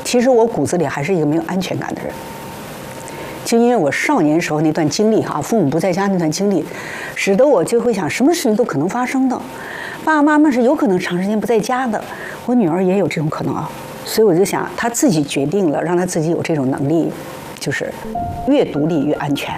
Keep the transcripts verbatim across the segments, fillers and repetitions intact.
其实我骨子里还是一个没有安全感的人。就因为我少年时候那段经历哈，父母不在家那段经历，使得我就会想，什么事情都可能发生的。爸爸妈妈是有可能长时间不在家的，我女儿也有这种可能啊。所以我就想，她自己决定了，让她自己有这种能力，就是越独立越安全。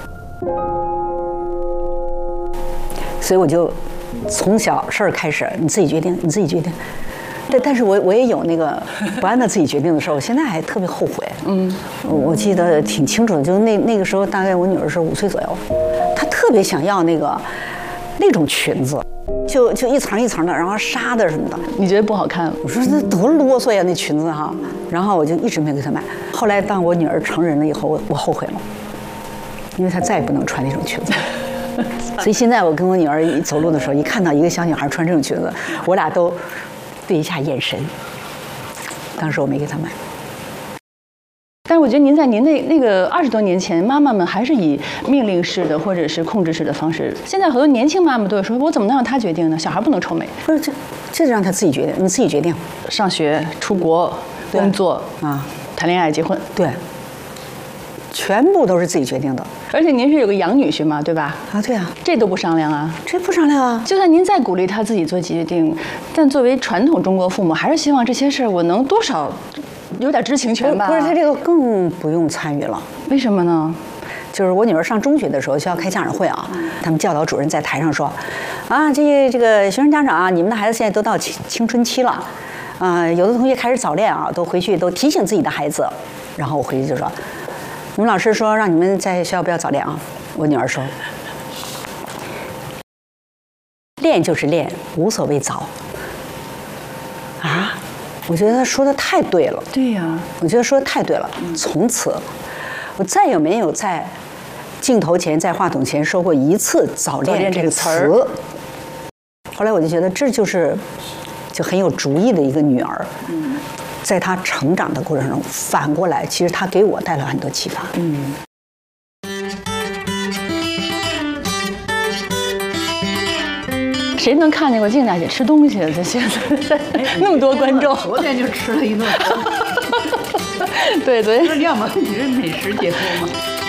所以我就从小事儿开始，你自己决定，你自己决定。但但是我我也有那个不按照自己决定的时候，我现在还特别后悔。嗯，我记得挺清楚的，就那那个时候，大概我女儿是五岁左右，她特别想要那个那种裙子，就就一层一层的，然后纱的什么的。 你觉得不好看？ 我说这多啰嗦呀，那裙子哈。然后我就一直没给她买。后来当我女儿成人了以后，我我后悔了，因为她再也不能穿那种裙子。所以现在我跟我女儿一走路的时候，一看到一个小女孩穿这种裙子，我俩都对一下眼神。当时我没给她买。 但是我觉得您在您那那个二十多年前，妈妈们还是以命令式的或者是控制式的方式。现在很多年轻妈妈都会说，我怎么能让她决定呢？小孩不能臭美。 不是这，这让她自己决定，你自己决定。 上学、出国、工作啊，谈恋爱、结婚， 对，全部都是自己决定的。 而且您是有个养女婿嘛，对吧？ 啊，对啊， 这都不商量啊？ 这不商量啊！ 就算您再鼓励他自己做决定，但作为传统中国父母，还是希望这些事儿我能多少有点知情权吧？ 不是，他这个更不用参与了。 为什么呢？ 就是我女儿上中学的时候，学校开家长会啊，他们教导主任在台上说，啊，这些这个学生家长啊，你们的孩子现在都到青青春期了，啊、呃，有的同学开始早恋啊，都回去都提醒自己的孩子。然后我回去就说，你们老师说让你们在学校不要早恋啊。我女儿说，恋就是恋，无所谓早。啊，我觉得他说的太对了。 对呀、啊， 我觉得说的太对了。从此，我再也没有在镜头前、在话筒前说过一次“早恋”这个词。后来我就觉得这就是就很有主意的一个女儿。嗯，在她成长的过程中，反过来，其实她给我带来很多启发。嗯。 谁能看见过静大姐吃东西？这现在那么多观众， 昨天就吃了一顿。 对对， 这要么你是美食节目吗？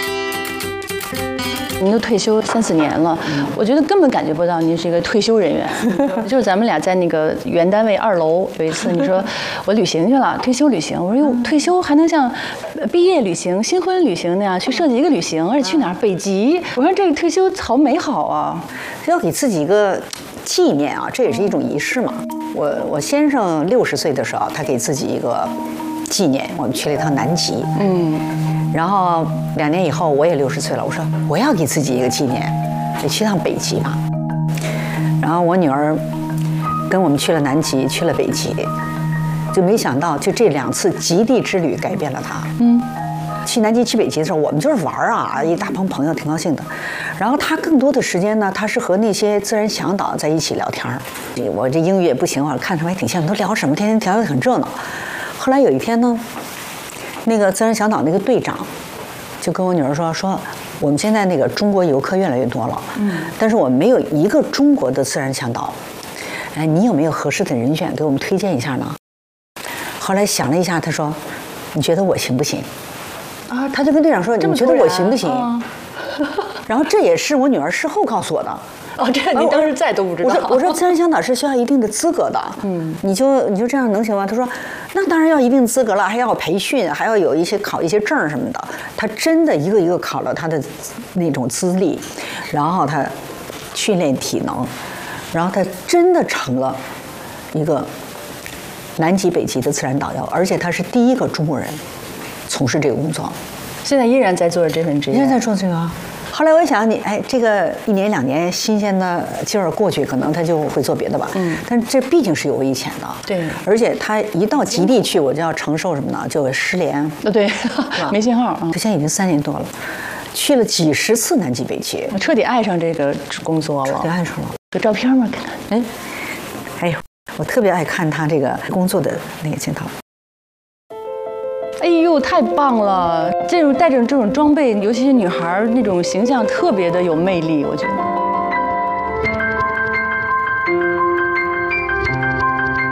您都退休三四年了，嗯、我觉得根本感觉不到您是一个退休人员。就是咱们俩在那个原单位二楼有一次，你说我旅行去了，退休旅行。我说哟，退休还能像毕业旅行、新婚旅行那样去设计一个旅行，而且去哪儿？北极。我说这个退休好美好啊， 要给自己一个纪念啊，这也是一种仪式嘛。我我先生六十岁的时候，他给自己一个纪念，我们去了一趟南极。嗯。然后两年以后，我也六十岁了。我说我要给自己一个纪念，就去趟北极嘛。然后我女儿跟我们去了南极，去了北极，就没想到就这两次极地之旅改变了她。嗯，去南极、去北极的时候，我们就是玩啊，一大帮朋友，挺高兴的。然后她更多的时间呢，她是和那些自然向导在一起聊天儿。我这英语也不行，我看他们还挺像，都聊什么？天天聊得很热闹。后来有一天呢，那个自然向导那个队长就跟我女儿说说，我们现在那个中国游客越来越多了，嗯，但是我们没有一个中国的自然向导，哎，你有没有合适的人选给我们推荐一下呢？后来想了一下，他说，你觉得我行不行？啊，他就跟队长说，你觉得我行不行？啊、然后这也是我女儿事后告诉我的。 哦，这你当时在都不知道。 我说我说自然向导是需要一定的资格的，嗯，你就你就这样能行吗？他说，那当然要一定资格了，还要培训，还要有一些考一些证什么的。他真的一个一个考了他的那种资历，然后他训练体能，然后他真的成了一个南极、北极的自然导游，而且他是第一个中国人从事这个工作。 现在依然在做这份职业， 依然在做这个。后来我一想，你哎，这个一年两年新鲜的劲儿过去，可能他就会做别的吧。嗯。但是这毕竟是有危险的。 对。 而且他一到极地去，我就要承受什么呢？就失联。 啊，对，没信号。 他现在已经三年多了，去了几十次南极、北极， 我彻底爱上这个工作了。 彻底爱上了。 有照片吗？看看。 哎，哎呦，我特别爱看他这个工作的那个镜头。 哎呦，太棒了！这种带着这种装备，尤其是女孩那种形象特别的有魅力，我觉得。 后来我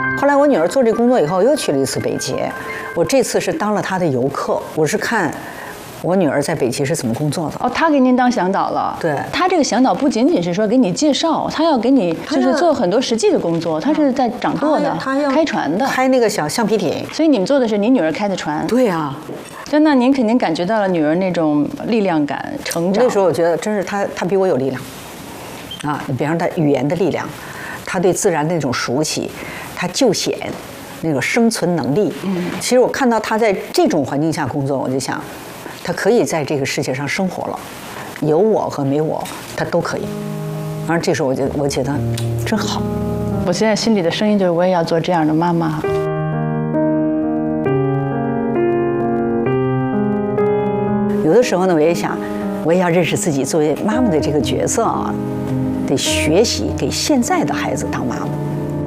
我女儿做这工作以后，又去了一次北捷。我这次是当了她的游客，我是看我女儿在北捷是怎么工作的。 哦，他给您当向导了。 对， 他这个向导不仅仅是说给你介绍，他要给你就是做很多实际的工作，他是在掌舵的， 他要开船的， 开那个小橡皮艇。 所以你们做的是您女儿开的船。 对啊， 真的，您肯定感觉到了女儿那种力量感、成长。 那时候我觉得真是她，她比我有力量。啊，你比方她语言的力量，她对自然的那种熟悉，她救险那个生存能力。嗯，其实我看到她在这种环境下工作，我就想，她可以在这个世界上生活了，有我和没我，她都可以。然后这时候我就我觉得真好。 我现在心里的声音就是，我也要做这样的妈妈。 有的时候呢，我也想，我也要认识自己作为妈妈的这个角色啊，得学习给现在的孩子当妈妈。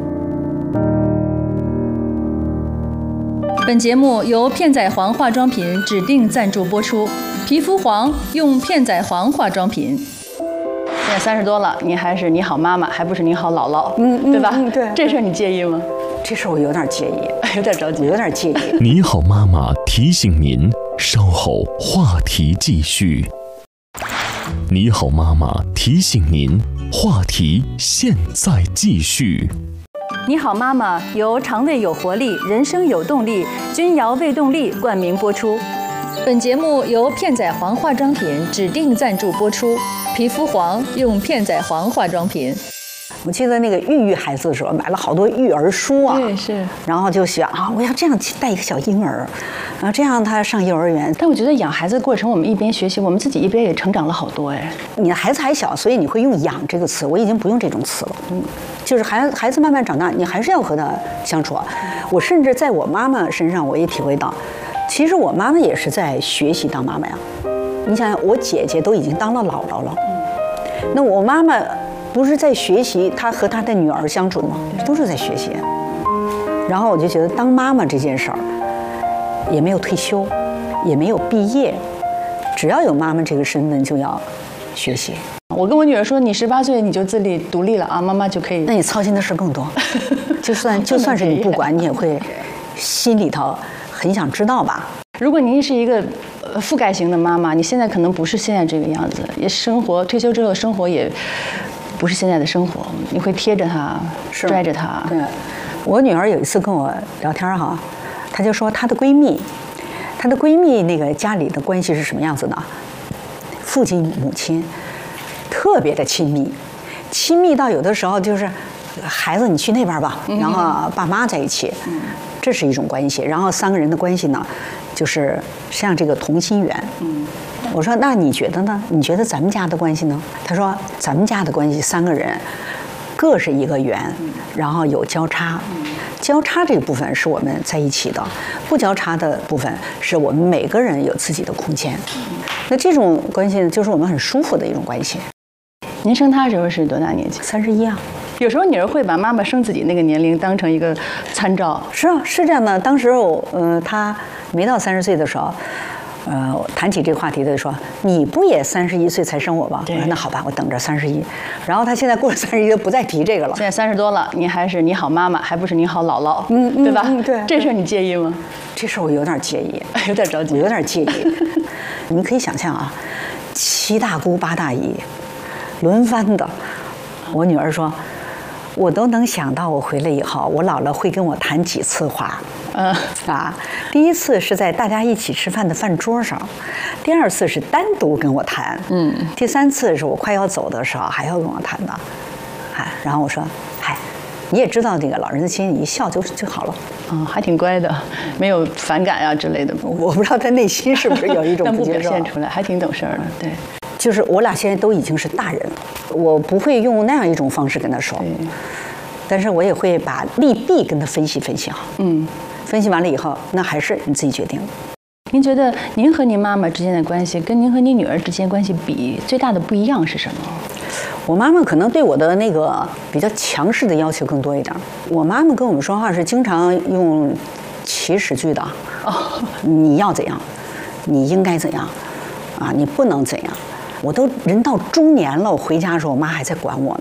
本节目由片仔癀化妆品指定赞助播出，皮肤黄用片仔癀化妆品。 现在三十多了，你还是你好妈妈，还不是你好姥姥， 嗯嗯对吧？ 嗯对这事儿你介意吗？ 这事儿我有点介意， 有点着我急。 有点介意。 你好妈妈提醒您，稍后话题继续。你好妈妈提醒您，话题现在继续。 你好妈妈由肠胃有活力、人生有动力、君瑶胃动力冠名播出。本节目由片仔癀化妆品指定赞助播出，皮肤黄用片仔癀化妆品。 我记得那个育育孩子的时候，买了好多育儿书啊， 对，是。 然后就想啊，我要这样带一个小婴儿，然后这样他上幼儿园。 但我觉得养孩子的过程，我们一边学习，我们自己一边也成长了好多哎。 你的孩子还小，所以你会用“养”这个词，我已经不用这种词了。嗯，就是孩孩子慢慢长大，你还是要和他相处啊。我甚至在我妈妈身上，我也体会到，其实我妈妈也是在学习当妈妈呀。你想想，我姐姐都已经当了姥姥了，那我妈妈不是在学习她和她的女儿相处吗？都是在学习。然后我就觉得，当妈妈这件事儿，也没有退休，也没有毕业，只要有妈妈这个身份，就要学习。 我跟我女儿说，你十八岁你就自立独立了啊，妈妈就可以。 那你操心的事更多，就算就算是你不管，你也会心里头很想知道吧。 如果您是一个呃覆盖型的妈妈，你现在可能不是现在这个样子，也生活退休之后生活也不是现在的生活，你会贴着她，拽着她。 对，我女儿有一次跟我聊天哈，她就说她的闺蜜，她的闺蜜那个家里的关系是什么样子呢？父亲母亲特别的亲密，亲密到有的时候就是孩子你去那边吧，然后爸妈在一起，这是一种关系。然后三个人的关系呢，就是像这个同心圆。我说那你觉得呢？你觉得咱们家的关系呢？她说咱们家的关系三个人各是一个圆，然后有交叉。交叉这部分是我们在一起的，不交叉的部分是我们每个人有自己的空间。那这种关系呢，就是我们很舒服的一种关系。 您生她时候是多大年纪？ 三十一啊。 有时候女儿会把妈妈生自己那个年龄当成一个参照。 是啊，是这样的。当时我呃，她没到三十岁的时候，呃，谈起这个话题，她就说：“你不也三十一岁才生我吗？”我说：“那好吧，我等着三十一。”然后她现在过了三十一，就不再提这个了。 现在三十多了，你还是你好妈妈，还不是你好姥姥， 嗯嗯对吧？ 嗯对这事儿你介意吗？ 这事儿我有点介意， 有点着急， 我有点介意。你可以想象啊，七大姑八大姨轮番的。我女儿说，我都能想到我回来以后，我姥姥会跟我谈几次话。 嗯啊，第一次是在大家一起吃饭的饭桌上，第二次是单独跟我谈，嗯，第三次是我快要走的时候还要跟我谈的，哎，然后我说，嗨，你也知道那个老人的心，你一笑就就好了。 嗯，还挺乖的，没有反感啊之类的。 我不知道他内心是不是有一种但不表不接受， 现出来，还挺懂事儿的。对， 就是我俩现在都已经是大人了，我不会用那样一种方式跟他说，但是我也会把利弊跟他分析分析好。嗯，分析完了以后，那还是你自己决定。 您觉得您和您妈妈之间的关系，跟您和您女儿之间关系比，最大的不一样是什么？ 我妈妈可能对我的那个比较强势的要求更多一点。我妈妈跟我们说话是经常用祈使句的，哦，你要怎样，你应该怎样，啊，你不能怎样。我都人到中年了，我回家的时候，我妈还在管我呢。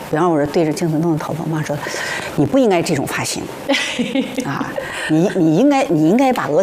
比方我说对着镜子弄头发，我妈说，你不应该这种发型，啊，你你应该你应该把额